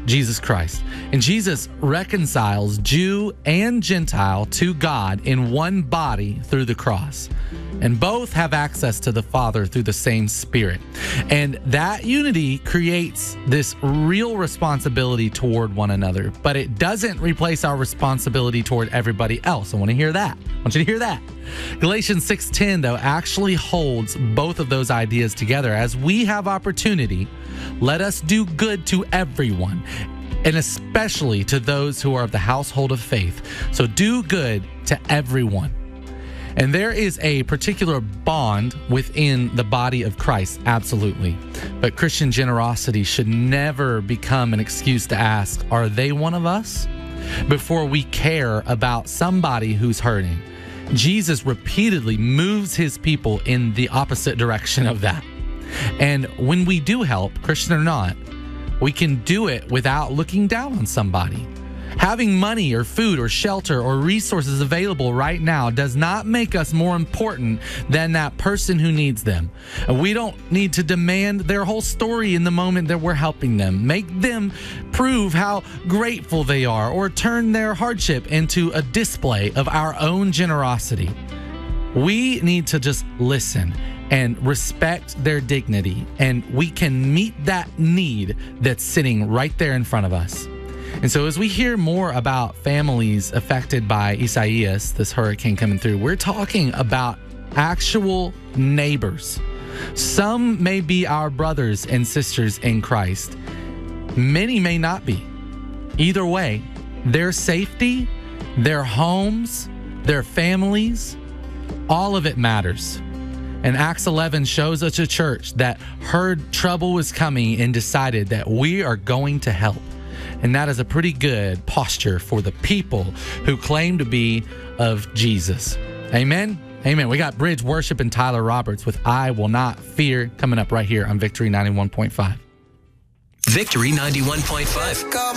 Jesus Christ. And Jesus reconciles Jew and Gentile to God in one body through the cross. And both have access to the Father through the same Spirit. And that unity creates this real responsibility toward one another, but it doesn't replace our responsibility toward everybody else. I want to hear that. I want you to hear that. Galatians 6:10, though, actually holds both of those ideas together. As we have opportunity, let us do good to everyone, and especially to those who are of the household of faith. So do good to everyone. And there is a particular bond within the body of Christ, absolutely. But Christian generosity should never become an excuse to ask, are they one of us? Before we care about somebody who's hurting. Jesus repeatedly moves his people in the opposite direction of that. And when we do help, Christian or not, we can do it without looking down on somebody. Having money or food or shelter or resources available right now does not make us more important than that person who needs them. We don't need to demand their whole story in the moment that we're helping them. Make them prove how grateful they are or turn their hardship into a display of our own generosity. We need to just listen and respect their dignity, and we can meet that need that's sitting right there in front of us. And so as we hear more about families affected by Isaias, this hurricane coming through, we're talking about actual neighbors. Some may be our brothers and sisters in Christ. Many may not be. Either way, their safety, their homes, their families, all of it matters. And Acts 11 shows us a church that heard trouble was coming and decided that we are going to help. And that is a pretty good posture for the people who claim to be of Jesus. Amen? Amen. We got Bridge Worship and Tyler Roberts with I Will Not Fear coming up right here on Victory 91.5. Victory 91.5.